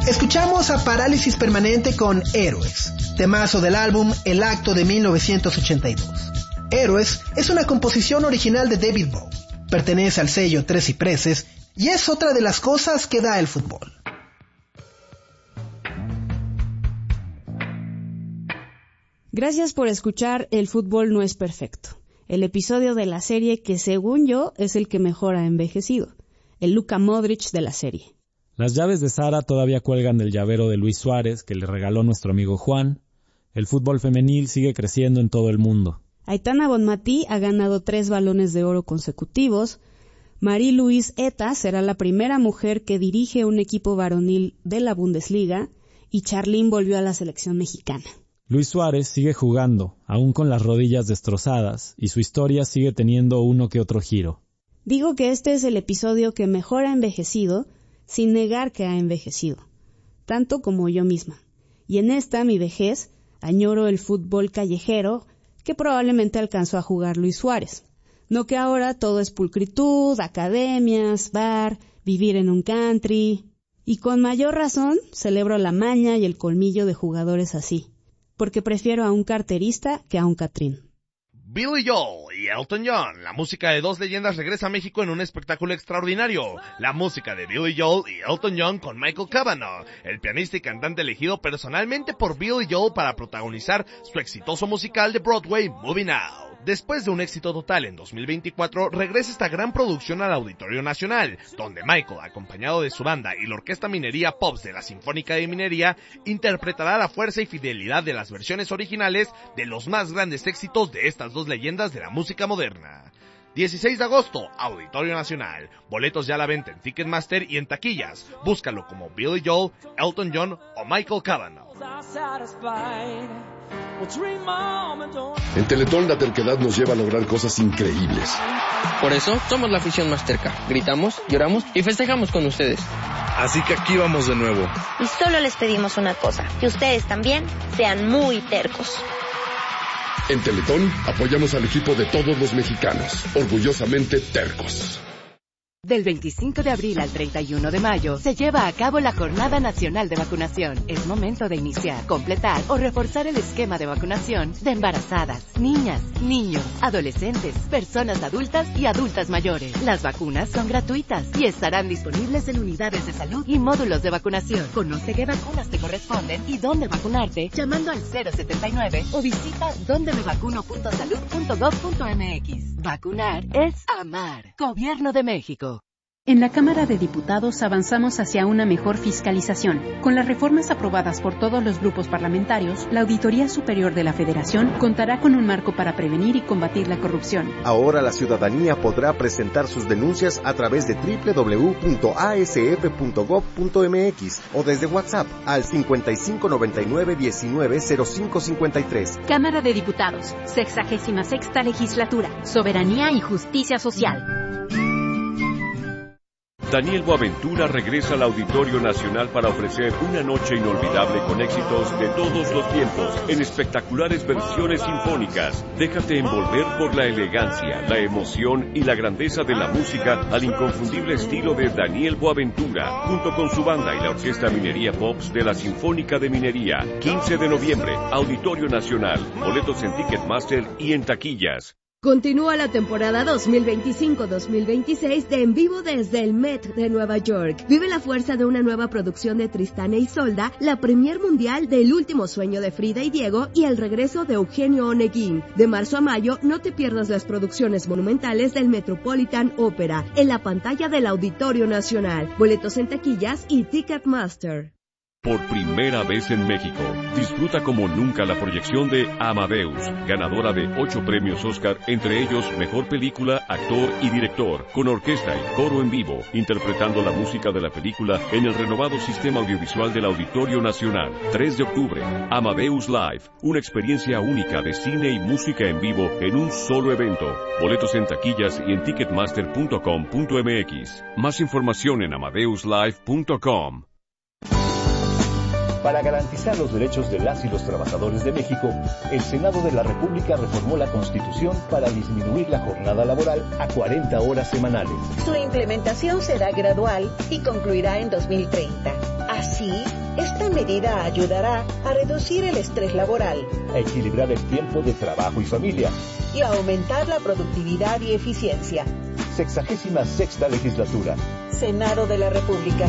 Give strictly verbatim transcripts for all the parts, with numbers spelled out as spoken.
Escuchamos a Parálisis Permanente con Héroes, temazo del álbum El Acto de mil novecientos ochenta y dos. Héroes es una composición original de David Bowie, pertenece al sello Tres Cipreses y es otra de las cosas que da el fútbol. Gracias por escuchar El Fútbol No Es Perfecto, el episodio de la serie que según yo es el que mejor ha envejecido, el Luka Modric de la serie. Las llaves de Sara todavía cuelgan del llavero de Luis Suárez que le regaló nuestro amigo Juan. El fútbol femenil sigue creciendo en todo el mundo. Aitana Bonmatí ha ganado tres balones de oro consecutivos. Marie-Louise Eta será la primera mujer que dirige un equipo varonil de la Bundesliga y Charlín volvió a la selección mexicana. Luis Suárez sigue jugando, aún con las rodillas destrozadas, y su historia sigue teniendo uno que otro giro. Digo que este es el episodio que mejor ha envejecido, sin negar que ha envejecido, tanto como yo misma. Y en esta, mi vejez, añoro el fútbol callejero que probablemente alcanzó a jugar Luis Suárez. No que ahora todo es pulcritud, academias, bar, vivir en un country. Y con mayor razón celebro la maña y el colmillo de jugadores así, porque prefiero a un carterista que a un catrín. Billy Joel y Elton John, la música de dos leyendas regresa a México en un espectáculo extraordinario. La música de Billy Joel y Elton John con Michael Cavanaugh, el pianista y cantante elegido personalmente por Billy Joel para protagonizar su exitoso musical de Broadway, Moving Out. Después de un éxito total en dos mil veinticuatro, regresa esta gran producción al Auditorio Nacional, donde Michael, acompañado de su banda y la Orquesta Minería Pops de la Sinfónica de Minería, interpretará la fuerza y fidelidad de las versiones originales de los más grandes éxitos de estas dos leyendas de la música moderna. dieciséis de agosto, Auditorio Nacional. Boletos ya a la venta en Ticketmaster y en taquillas. Búscalo como Billy Joel, Elton John o Michael Cavanaugh. En Teletón la terquedad nos lleva a lograr cosas increíbles. Por eso somos la afición más terca. Gritamos, lloramos y festejamos con ustedes. Así que aquí vamos de nuevo. Y solo les pedimos una cosa, que ustedes también sean muy tercos. En Teletón apoyamos al equipo de todos los mexicanos, orgullosamente tercos. Del veinticinco de abril al treinta y uno de mayo se lleva a cabo la Jornada Nacional de Vacunación. Es momento de iniciar, completar o reforzar el esquema de vacunación de embarazadas, niñas, niños, adolescentes, personas adultas y adultas mayores. Las vacunas son gratuitas y estarán disponibles en unidades de salud y módulos de vacunación. Conoce qué vacunas te corresponden y dónde vacunarte llamando al cero setenta y nueve o visita donde me vacuno punto salud punto gob punto mx. Vacunar es amar. Gobierno de México. En la Cámara de Diputados avanzamos hacia una mejor fiscalización. Con las reformas aprobadas por todos los grupos parlamentarios, la Auditoría Superior de la Federación contará con un marco para prevenir y combatir la corrupción. Ahora la ciudadanía podrá presentar sus denuncias a través de doble u doble u doble u punto a s f punto gob punto mx o desde WhatsApp al cincuenta y cinco noventa y nueve diecinueve cero cinco cincuenta y tres. Cámara de Diputados, sexagésima sexta legislatura, soberanía y justicia social. Daniel Boaventura regresa al Auditorio Nacional para ofrecer una noche inolvidable con éxitos de todos los tiempos en espectaculares versiones sinfónicas. Déjate envolver por la elegancia, la emoción y la grandeza de la música al inconfundible estilo de Daniel Boaventura, junto con su banda y la Orquesta Minería Pops de la Sinfónica de Minería. quince de noviembre, Auditorio Nacional. Boletos en Ticketmaster y en taquillas. Continúa la temporada dos mil veinticinco dos mil veintiséis de En Vivo desde el Met de Nueva York. Vive la fuerza de una nueva producción de Tristán e Isolda, la premier mundial de El Último Sueño de Frida y Diego y el regreso de Eugenio Oneguín. De marzo a mayo, no te pierdas las producciones monumentales del Metropolitan Opera en la pantalla del Auditorio Nacional. Boletos en taquillas y Ticketmaster. Por primera vez en México, disfruta como nunca la proyección de Amadeus, ganadora de ocho premios Oscar, entre ellos Mejor Película, Actor y Director, con orquesta y coro en vivo, interpretando la música de la película en el renovado sistema audiovisual del Auditorio Nacional. tres de octubre, Amadeus Live, una experiencia única de cine y música en vivo en un solo evento. Boletos en taquillas y en ticketmaster punto com punto mx. Más información en amadeus live punto com. Para garantizar los derechos de las y los trabajadores de México, el Senado de la República reformó la Constitución para disminuir la jornada laboral a cuarenta horas semanales. Su implementación será gradual y concluirá en dos mil treinta. Así, esta medida ayudará a reducir el estrés laboral, a equilibrar el tiempo de trabajo y familia y a aumentar la productividad y eficiencia. Sexagésima sexta legislatura. Senado de la República.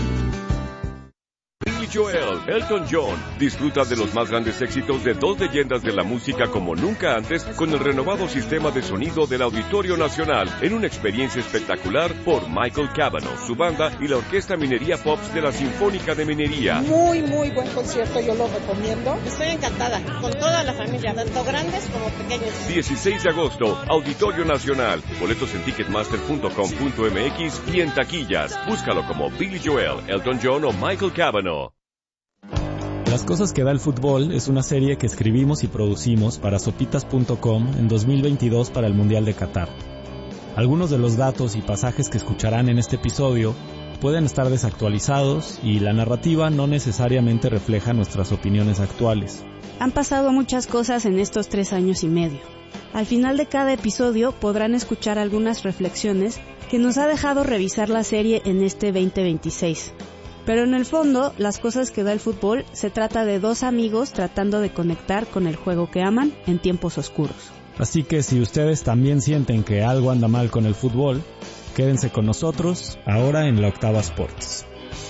Billy Joel, Elton John, disfruta de los más grandes éxitos de dos leyendas de la música como nunca antes con el renovado sistema de sonido del Auditorio Nacional en una experiencia espectacular por Michael Cavanaugh, su banda y la Orquesta Minería Pops de la Sinfónica de Minería. Muy, muy buen concierto, yo lo recomiendo. Estoy encantada, con toda la familia, tanto grandes como pequeños. dieciséis de agosto, Auditorio Nacional. Boletos en ticketmaster punto com punto m x y en taquillas. Búscalo como Billy Joel, Elton John o Michael Cavanaugh. Las cosas que da el fútbol es una serie que escribimos y producimos para sopitas punto com en dos mil veintidós para el Mundial de Qatar. Algunos de los datos y pasajes que escucharán en este episodio pueden estar desactualizados y la narrativa no necesariamente refleja nuestras opiniones actuales. Han pasado muchas cosas en estos tres años y medio. Al final de cada episodio podrán escuchar algunas reflexiones que nos ha dejado revisar la serie en este veinte veintiséis. Pero en el fondo, las cosas que da el fútbol se trata de dos amigos tratando de conectar con el juego que aman en tiempos oscuros. Así que si ustedes también sienten que algo anda mal con el fútbol, quédense con nosotros ahora en La Octava Sports.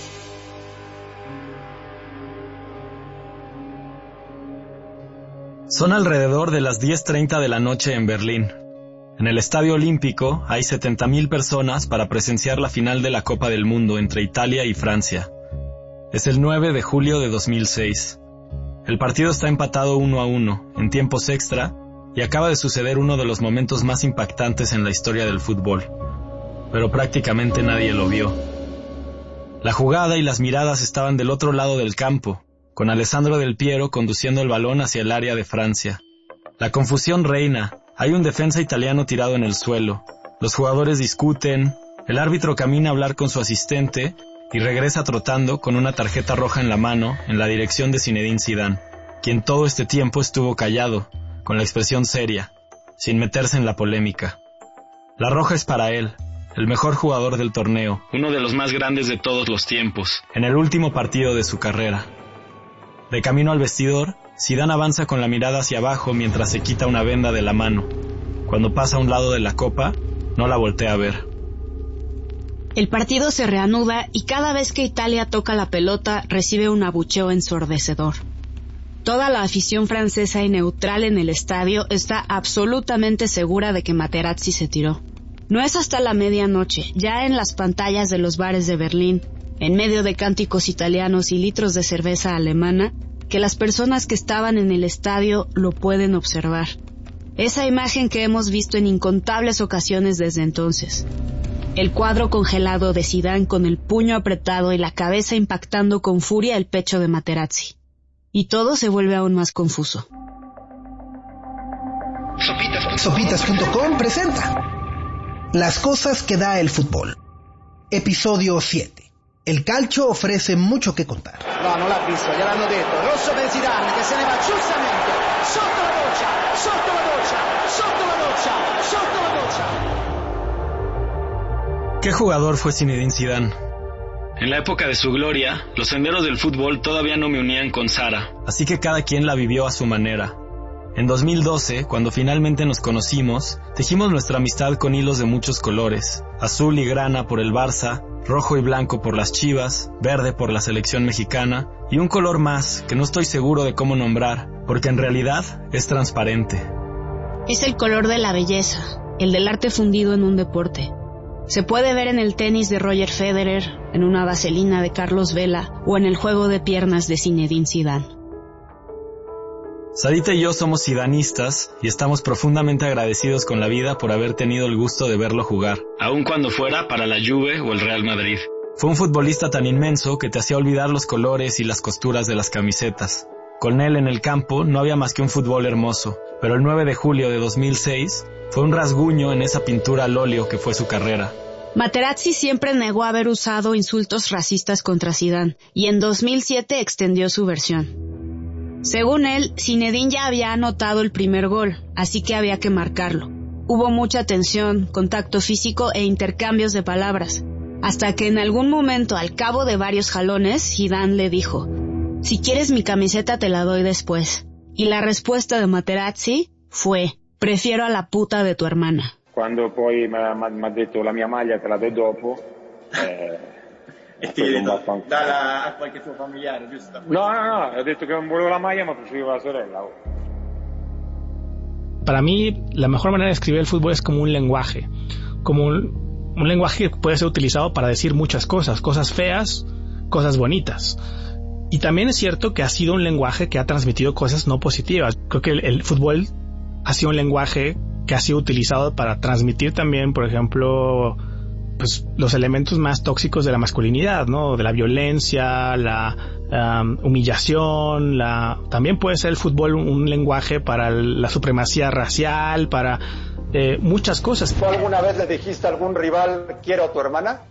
Son alrededor de las diez treinta de la noche en Berlín. En el Estadio Olímpico hay setenta mil personas para presenciar la final de la Copa del Mundo entre Italia y Francia. Es el nueve de julio de dos mil seis. El partido está empatado uno a uno, en tiempos extra, y acaba de suceder uno de los momentos más impactantes en la historia del fútbol. Pero prácticamente nadie lo vio. La jugada y las miradas estaban del otro lado del campo, con Alessandro Del Piero conduciendo el balón hacia el área de Francia. La confusión reina. Hay un defensa italiano tirado en el suelo. Los jugadores discuten, el árbitro camina a hablar con su asistente y regresa trotando con una tarjeta roja en la mano en la dirección de Zinedine Zidane, quien todo este tiempo estuvo callado, con la expresión seria, sin meterse en la polémica. La roja es para él, el mejor jugador del torneo, uno de los más grandes de todos los tiempos, en el último partido de su carrera. De camino al vestidor, Zidane avanza con la mirada hacia abajo mientras se quita una venda de la mano. Cuando pasa a un lado de la copa, no la voltea a ver. El partido se reanuda y cada vez que Italia toca la pelota recibe un abucheo ensordecedor. Toda la afición francesa y neutral en el estadio está absolutamente segura de que Materazzi se tiró. No es hasta la medianoche, ya en las pantallas de los bares de Berlín, en medio de cánticos italianos y litros de cerveza alemana, que las personas que estaban en el estadio lo pueden observar. Esa imagen que hemos visto en incontables ocasiones desde entonces. El cuadro congelado de Zidane con el puño apretado y la cabeza impactando con furia el pecho de Materazzi. Y todo se vuelve aún más confuso. sopitas punto com presenta Las cosas que da el fútbol. Episodio siete. El calcio ofrece mucho que contar. No, non l'ha visto, gliel'hanno detto. Rosso per Zidane, che se ne va giustamente. Sotto la doccia, sotto la doccia, sotto la doccia, sotto la doccia. ¿Qué jugador fue Zinedine Zidane? En la época de su gloria, los senderos del fútbol todavía no me unían con Sara, así que cada quien la vivió a su manera. En dos mil doce, cuando finalmente nos conocimos, tejimos nuestra amistad con hilos de muchos colores, azul y grana por el Barça, rojo y blanco por las Chivas, verde por la selección mexicana, y un color más que no estoy seguro de cómo nombrar, porque en realidad es transparente. Es el color de la belleza, el del arte fundido en un deporte. Se puede ver en el tenis de Roger Federer, en una vaselina de Carlos Vela o en el juego de piernas de Zinedine Zidane. Sarita y yo somos zidanistas y estamos profundamente agradecidos con la vida por haber tenido el gusto de verlo jugar, aun cuando fuera para la Juve o el Real Madrid. Fue un futbolista tan inmenso que te hacía olvidar los colores y las costuras de las camisetas. Con él en el campo no había más que un fútbol hermoso, pero el nueve de julio de dos mil seis fue un rasguño en esa pintura al óleo que fue su carrera. Materazzi siempre negó haber usado insultos racistas contra Zidane y en dos mil siete extendió su versión. Según él, Zinedine ya había anotado el primer gol, así que había que marcarlo. Hubo mucha tensión, contacto físico e intercambios de palabras. Hasta que en algún momento, al cabo de varios jalones, Zidane le dijo: si quieres mi camiseta te la doy después. Y la respuesta de Materazzi fue: prefiero a la puta de tu hermana. Quando poi mi ha detto la mia maglia te la do dopo, eh, e ti hai detto dalla a qualche tuo familiare, giusto? No, no, no, ho detto che non volevo la maglia ma preferivo la sorella. Para mí, la mejor manera de escribir el fútbol es como un lenguaje, como un, un lenguaje que puede ser utilizado para decir muchas cosas, cosas feas, cosas bonitas. Y también es cierto que ha sido un lenguaje que ha transmitido cosas no positivas. Creo que el, el fútbol ha sido un lenguaje que ha sido utilizado para transmitir también, por ejemplo, pues los elementos más tóxicos de la masculinidad, ¿no? De la violencia, la um, humillación, la también puede ser el fútbol un, un lenguaje para el, la supremacía racial, para eh, muchas cosas. ¿Tú alguna vez le dijiste a algún rival quiero a tu hermana?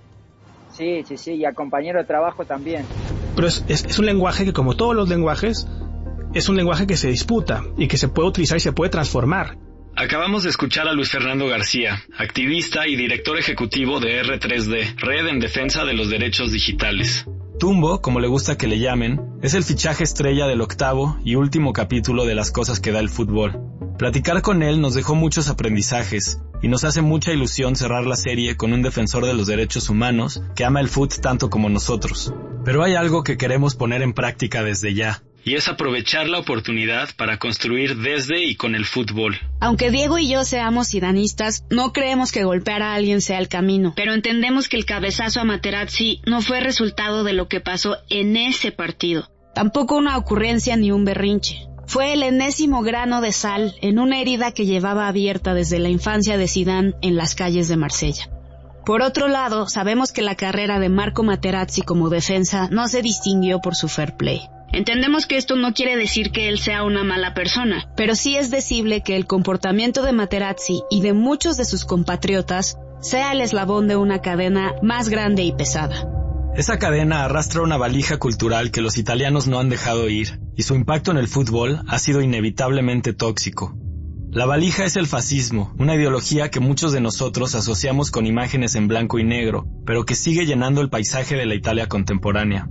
Sí, sí, sí, y a compañero de trabajo también. Pero es, es, es un lenguaje que, como todos los lenguajes, es un lenguaje que se disputa y que se puede utilizar y se puede transformar. Acabamos de escuchar a Luis Fernando García, activista y director ejecutivo de erre tres de, Red en Defensa de los Derechos Digitales. Tumbo, como le gusta que le llamen, es el fichaje estrella del octavo y último capítulo de Las cosas que da el fútbol. Platicar con él nos dejó muchos aprendizajes y nos hace mucha ilusión cerrar la serie con un defensor de los derechos humanos que ama el fut tanto como nosotros. Pero hay algo que queremos poner en práctica desde ya, y es aprovechar la oportunidad para construir desde y con el fútbol. Aunque Diego y yo seamos zidanistas, no creemos que golpear a alguien sea el camino, pero entendemos que el cabezazo a Materazzi no fue resultado de lo que pasó en ese partido. Tampoco una ocurrencia ni un berrinche. Fue el enésimo grano de sal en una herida que llevaba abierta desde la infancia de Zidane en las calles de Marsella. Por otro lado, sabemos que la carrera de Marco Materazzi como defensa no se distinguió por su fair play. Entendemos que esto no quiere decir que él sea una mala persona, pero sí es decible que el comportamiento de Materazzi y de muchos de sus compatriotas sea el eslabón de una cadena más grande y pesada. Esa cadena arrastra una valija cultural que los italianos no han dejado ir, y su impacto en el fútbol ha sido inevitablemente tóxico. La valija es el fascismo, una ideología que muchos de nosotros asociamos con imágenes en blanco y negro, pero que sigue llenando el paisaje de la Italia contemporánea.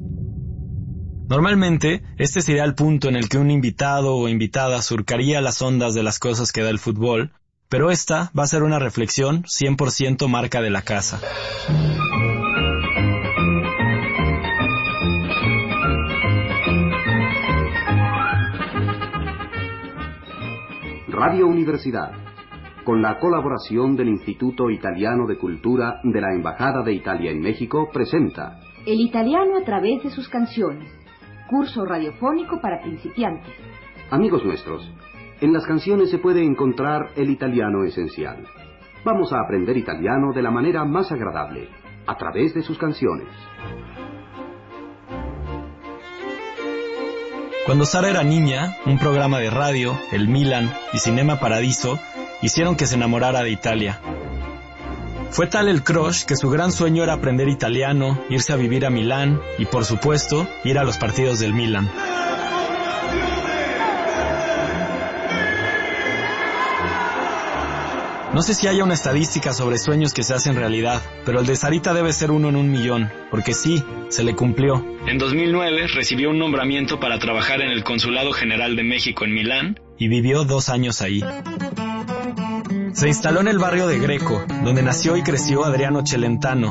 Normalmente, este sería el punto en el que un invitado o invitada surcaría las ondas de las cosas que da el fútbol, pero esta va a ser una reflexión cien por ciento marca de la casa. Radio Universidad, con la colaboración del Instituto Italiano de Cultura de la Embajada de Italia en México, presenta El italiano a través de sus canciones, curso radiofónico para principiantes. Amigos nuestros, en las canciones se puede encontrar el italiano esencial. Vamos a aprender italiano de la manera más agradable, a través de sus canciones. Cuando Sara era niña, un programa de radio, el Milan y Cinema Paradiso hicieron que se enamorara de Italia. Fue tal el crush que su gran sueño era aprender italiano, irse a vivir a Milán y, por supuesto, ir a los partidos del Milan. No sé si haya una estadística sobre sueños que se hacen realidad, pero el de Sarita debe ser uno en un millón, porque sí, se le cumplió. En dos mil nueve recibió un nombramiento para trabajar en el Consulado General de México en Milán y vivió dos años ahí. Se instaló en el barrio de Greco, donde nació y creció Adriano Celentano,